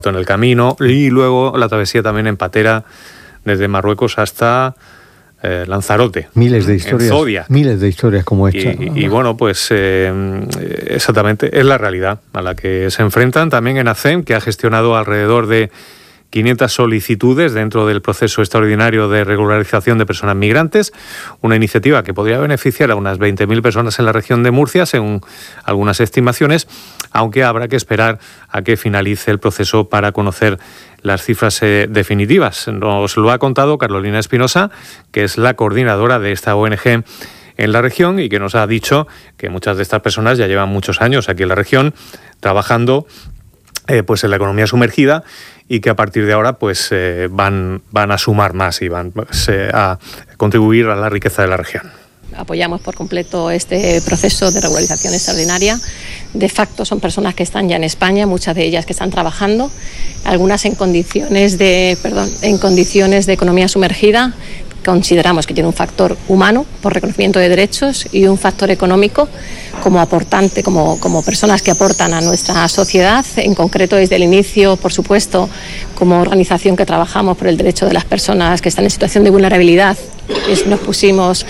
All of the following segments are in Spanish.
en el camino, y luego la travesía también en patera desde Marruecos hasta Lanzarote. Miles de historias. En Zodia. Miles de historias como esta. Y bueno, pues exactamente es la realidad a la que se enfrentan. También en ACCEM, que ha gestionado alrededor de 500 solicitudes dentro del proceso extraordinario de regularización de personas migrantes, una iniciativa que podría beneficiar a unas 20.000 personas en la región de Murcia, según algunas estimaciones, aunque habrá que esperar a que finalice el proceso para conocer las cifras definitivas. Nos lo ha contado Carolina Espinosa, que es la coordinadora de esta ONG en la región y que nos ha dicho que muchas de estas personas ya llevan muchos años aquí en la región trabajando pues en la economía sumergida, y que a partir de ahora pues van a sumar más y van a contribuir a la riqueza de la región. Apoyamos por completo este proceso de regularización extraordinaria. De facto son personas que están ya en España, muchas de ellas que están trabajando, algunas en condiciones de economía sumergida. Consideramos que tiene un factor humano por reconocimiento de derechos y un factor económico como aportante, como personas que aportan a nuestra sociedad. En concreto, desde el inicio, por supuesto, como organización que trabajamos por el derecho de las personas que están en situación de vulnerabilidad, nos pusimos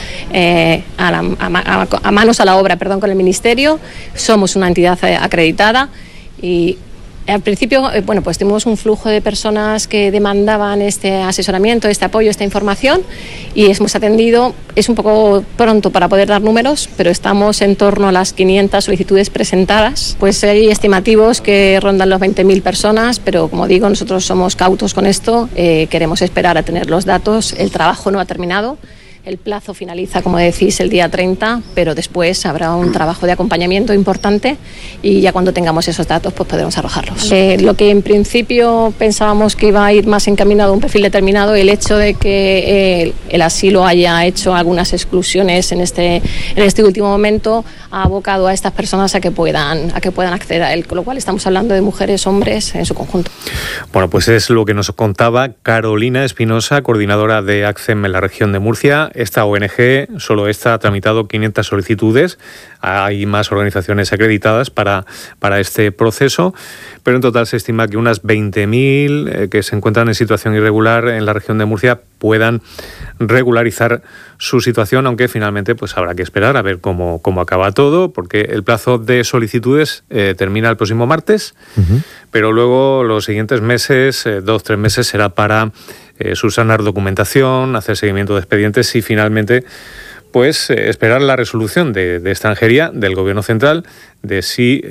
a manos a la obra con el Ministerio. Somos una entidad acreditada y al principio, pues tuvimos un flujo de personas que demandaban este asesoramiento, este apoyo, esta información, y hemos atendido. Es un poco pronto para poder dar números, pero estamos en torno a las 500 solicitudes presentadas. Pues hay estimativos que rondan los 20.000 personas, pero como digo, nosotros somos cautos con esto, queremos esperar a tener los datos. El trabajo no ha terminado. El plazo finaliza, como decís, el día 30, pero después habrá un trabajo de acompañamiento importante y ya cuando tengamos esos datos pues podremos arrojarlos. Lo que en principio pensábamos que iba a ir más encaminado a un perfil determinado, el hecho de que el asilo haya hecho algunas exclusiones en este último momento ha abocado a estas personas a que puedan acceder a él, con lo cual estamos hablando de mujeres, hombres en su conjunto. Bueno, pues es lo que nos contaba Carolina Espinosa, coordinadora de ACCEM en la región de Murcia. Esta ONG, solo esta, ha tramitado 500 solicitudes. Hay más organizaciones acreditadas para este proceso, pero en total se estima que unas 20.000 que se encuentran en situación irregular en la región de Murcia puedan regularizar su situación, aunque finalmente pues habrá que esperar a ver cómo acaba todo, porque el plazo de solicitudes termina el próximo martes, pero luego los siguientes meses, 2-3 meses, será para subsanar documentación, hacer seguimiento de expedientes y finalmente pues esperar la resolución de extranjería del Gobierno central de si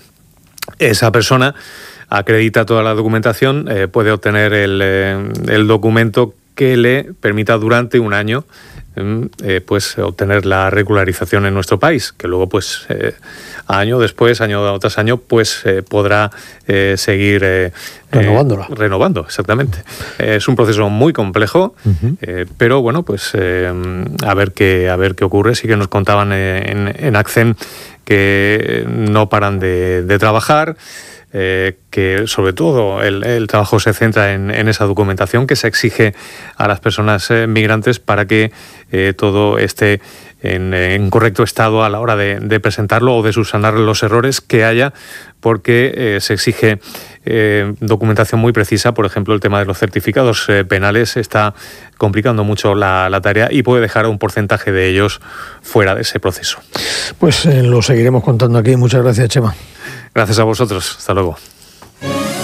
esa persona acredita toda la documentación, puede obtener el documento que le permita durante un año pues obtener la regularización en nuestro país, que luego pues año tras año pues podrá seguir renovando, exactamente. Es un proceso muy complejo, pero bueno, pues a ver qué ocurre. Sí que nos contaban en ACCEM que no paran de trabajar, que sobre todo el trabajo se centra en esa documentación que se exige a las personas migrantes para que todo esté en correcto estado a la hora de presentarlo o de subsanar los errores que haya, porque se exige documentación muy precisa. Por ejemplo, el tema de los certificados penales está complicando mucho la tarea y puede dejar a un porcentaje de ellos fuera de ese proceso. Pues lo seguiremos contando aquí. Muchas gracias, Chema. Gracias a vosotros. Hasta luego.